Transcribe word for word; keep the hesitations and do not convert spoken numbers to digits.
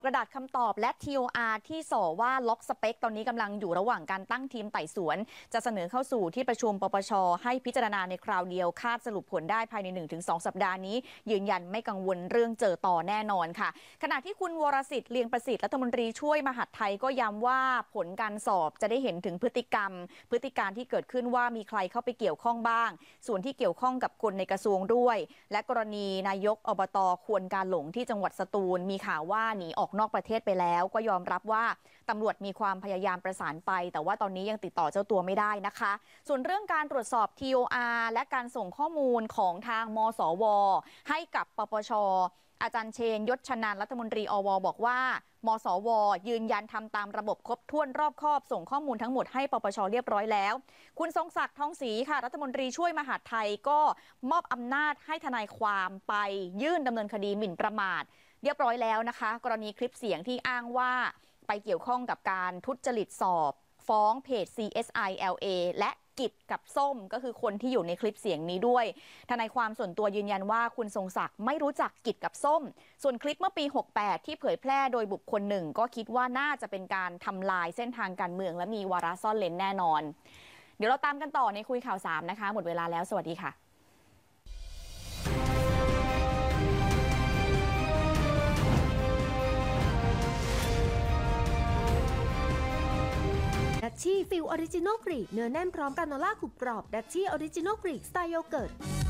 กระดาษคำตอบและ ที โอ อาร์ ที่ส่อว่าล็อกสเปคตอนนี้กำลังอยู่ระหว่างการตั้งทีมไต่สวนจะเสนอเข้าสู่ที่ประชุมปปช.ให้พิจารณาในคราวเดียวคาดสรุปผลได้ภายใน หนึ่งถึงสอง สัปดาห์นี้ยืนยันไม่กังวลเรื่องเจอต่อแน่นอนค่ะขณะที่คุณวรสิทธิ์เลียงประสิทธิ์รัฐมนตรีช่วยมหาดไทยก็ย้ำว่าผลการสอบจะได้เห็นถึงพฤติกรรมพฤติการที่เกิดขึ้นว่ามีใครเข้าไปเกี่ยวข้องบ้างส่วนที่เกี่ยวข้องกับคนในกระทรวงด้วยและกรณีนายกอบต.ควรการหลงที่จังหวัดสตูลมีข่าวว่าหนีออกนอกประเทศไปแล้วก็ยอมรับว่าตำรวจมีความพยายามประสานไปแต่ว่าตอนนี้ยังติดต่อเจ้าตัวไม่ได้นะคะส่วนเรื่องการตรวจสอบ ที โอ อาร์ และการส่งข้อมูลของทางมสวให้กับปปช.อาจารย์เชนยศชนันท์รัฐมนตรีอวบอกว่ามสวยืนยันทำตามระบบครบถ้วนรอบคอบส่งข้อมูลทั้งหมดให้ปปช.เรียบร้อยแล้วคุณทรงศักดิ์ทองศรีค่ะรัฐมนตรีช่วยมหาดไทยก็มอบอำนาจให้ทนายความไปยื่นดำเนินคดีหมิ่นประมาทเรียบร้อยแล้วนะคะกรณีคลิปเสียงที่อ้างว่าไปเกี่ยวข้องกับการทุจริตสอบฟ้องเพจ ซี เอส ไอ แอล เอ และกิจกับส้มก็คือคนที่อยู่ในคลิปเสียงนี้ด้วยทนายความส่วนตัวยืนยันว่าคุณทรงศักดิ์ไม่รู้จักกิจกับส้มส่วนคลิปเมื่อปีหกสิบแปดที่เผยแพร่โดยบุคคลหนึ่งก็คิดว่าน่าจะเป็นการทำลายเส้นทางการเมืองและมีวาระซ่อนเร้นแน่นอนเดี๋ยวเราตามกันต่อในคุยข่าวสามนะคะหมดเวลาแล้วสวัสดีค่ะดัชชี่ฟิลออริจินอลกรีกเนื้อแน่นพร้อมกราโนล่ากรุบกรอบดัชชี่ออริจินอลกรีกสไตล์โยเกิร์ต